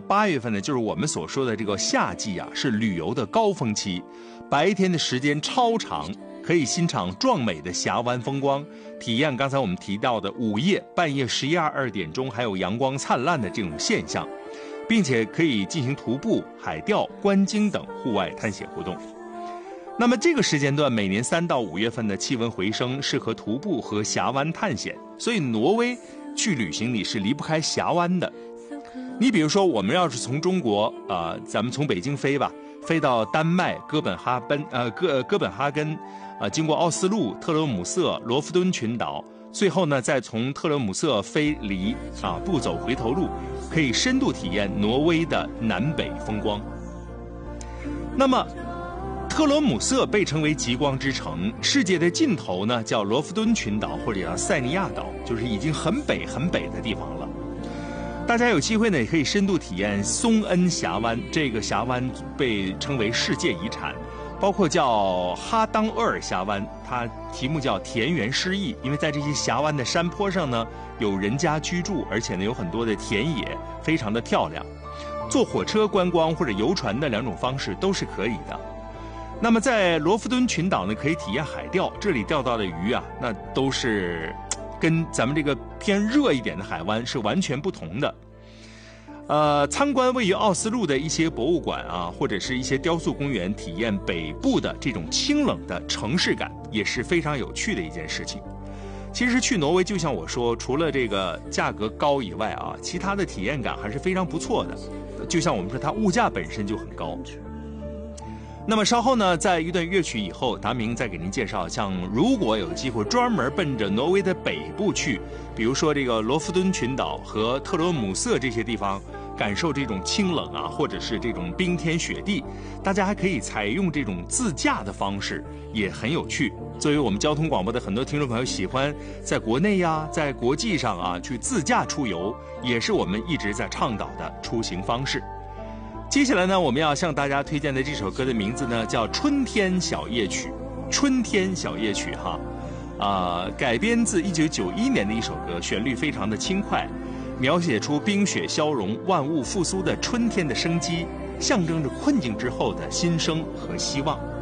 8月份呢，就是我们所说的这个夏季啊，是旅游的高峰期，白天的时间超长，可以欣赏壮美的峡湾风光，体验刚才我们提到的午夜、半夜11、2点钟还有阳光灿烂的这种现象，并且可以进行徒步、海钓、观鲸等户外探险活动。那么这个时间段每年3到5月份的气温回升，适合徒步和峡湾探险，所以挪威去旅行你是离不开峡湾的。你比如说我们要是从中国咱们从北京飞吧，飞到丹麦哥本哈根经过奥斯陆、特罗姆瑟、罗夫敦群岛，最后呢再从特罗姆瑟飞离不走回头路，可以深度体验挪威的南北风光。那么特罗姆瑟被称为极光之城，世界的尽头呢叫罗夫敦群岛或者叫塞尼亚岛，就是已经很北的地方了。大家有机会呢也可以深度体验松恩峡湾，这个峡湾被称为世界遗产，包括叫哈当厄尔峡湾，它题目叫田园诗意，因为在这些峡湾的山坡上呢有人家居住，而且呢有很多的田野，非常的漂亮。坐火车观光或者游船的2种方式都是可以的。那么在罗夫敦群岛呢，可以体验海钓，这里钓到的鱼啊，那都是跟咱们这个偏热一点的海湾是完全不同的。参观位于奥斯陆的一些博物馆或者是一些雕塑公园，体验北部的这种清冷的城市感，也是非常有趣的一件事情。其实去挪威就像我说，除了这个价格高以外其他的体验感还是非常不错的。就像我们说，它物价本身就很高。那么稍后呢，在一段乐曲以后，达明再给您介绍，像如果有机会专门奔着挪威的北部去，比如说这个罗夫敦群岛和特罗姆瑟这些地方，感受这种清冷或者是这种冰天雪地，大家还可以采用这种自驾的方式，也很有趣。作为我们交通广播的很多听众朋友喜欢在国内在国际上去自驾出游，也是我们一直在倡导的出行方式。接下来呢，我们要向大家推荐的这首歌的名字呢叫《春天小夜曲》。春天小夜曲改编自1991年的一首歌，旋律非常的轻快，描写出冰雪消融、万物复苏的春天的生机，象征着困境之后的新生和希望。